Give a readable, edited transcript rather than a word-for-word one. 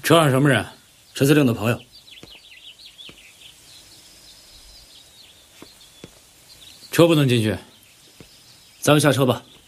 车上什么人？陈司令的朋友。车不能进去，咱们下车吧。